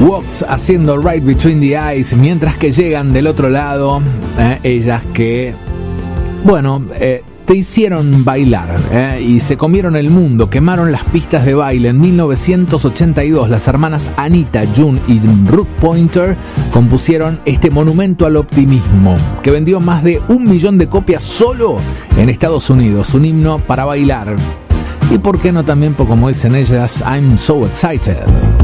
Walks haciendo Right Between the Eyes, mientras que llegan del otro lado ellas que, bueno, te hicieron bailar y se comieron el mundo, quemaron las pistas de baile. En 1982 las hermanas Anita, June y Ruth Pointer compusieron este monumento al optimismo que vendió más de 1 millón de copias solo en Estados Unidos, un himno para bailar. Y por qué no también, como dicen ellas, I'm so excited.